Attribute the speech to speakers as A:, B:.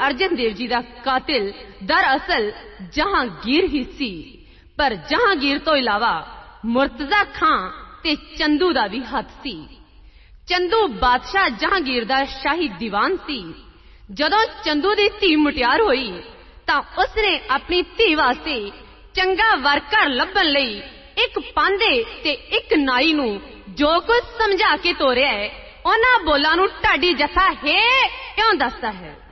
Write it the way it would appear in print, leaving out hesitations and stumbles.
A: अर्जन देव जी का कातिल दरअसल जहांगीर ही सी। पर जहांगीर तो इलावा मुर्तजा खां ते चंदू दा भी हथ सी। चंदू बादशाह जहांगीर दा शाही दीवान सी। जदों चंदू दी धी मुटियार होई तां उसने अपनी धी वास्ते चंगा वर घर लभण लई एक पांधे ते एक नाई नूं जो कुछ समझा के तोरिया है उन्हां बोलां नूं ढाडी जथा हे इउं दसदा है।